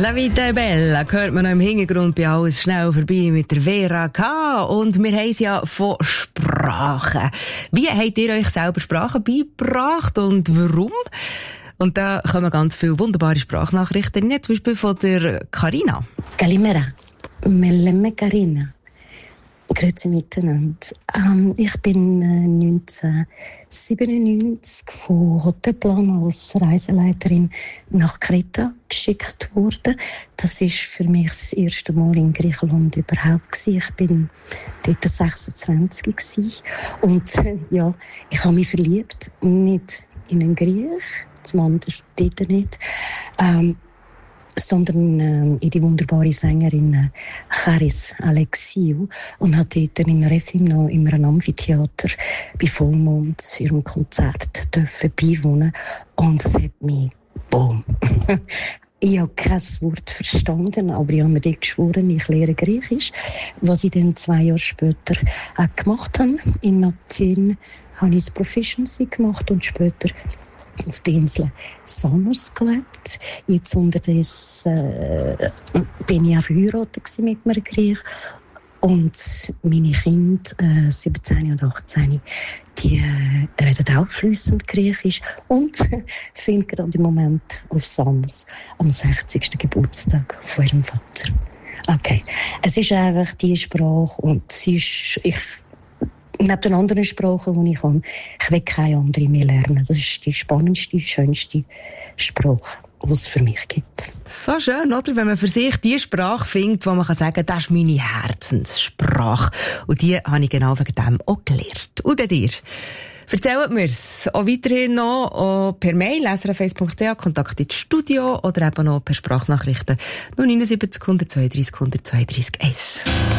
La Vita è Bella hört man noch im Hintergrund bei «Alles schnell vorbei» mit der Vera K. Und wir haben es ja von Sprachen. Wie habt ihr euch selber Sprachen beigebracht und warum? Und da kommen ganz viele wunderbare Sprachnachrichten, zum Beispiel von der Carina. Kalimera, Mellemme Carina. Grüezi miteinander. Ich bin 1997 von Hotelplan als Reiseleiterin nach Kreta geschickt worden. Das ist für mich das erste Mal in Griechenland überhaupt gewesen. Ich bin dort 26 gewesen. Und ja, ich habe mich verliebt, nicht in einen Griech, zum anderen dort nicht, sondern in die wunderbare Sängerin Charis Alexiou und hat dort in Rethymno in einem Amphitheater bei Vollmond ihrem Konzert beiwohnen und es hat mich boom. Ich habe kein Wort verstanden, aber ich habe mir dort geschworen, ich lehre Griechisch. Was ich dann 2 Jahre später auch gemacht habe. In Athen habe ich das Proficiency gemacht und später auf der Insel Samos gelebt. Jetzt unterdessen bin ich auch verheiratet mit einem Griech. Und meine Kinder, 17 und 18, die reden auch fließend Griechisch und sind gerade im Moment auf Samos am 60. Geburtstag von ihrem Vater. Okay, es ist einfach die Sprache und sie ist, neben den anderen Sprachen, die ich kann, ich will keine andere mehr lernen. Das ist die spannendste, schönste Sprache, die es für mich gibt. So schön, oder? Wenn man für sich die Sprache findet, wo man kann sagen, das ist meine Herzenssprache. Und die habe ich genau wegen dem auch gelernt. Und dir? Erzählt mir's auch weiterhin noch auch per Mail, srf1.ch, Kontakt ins Studio oder eben noch per Sprachnachrichten 079 132 132 1.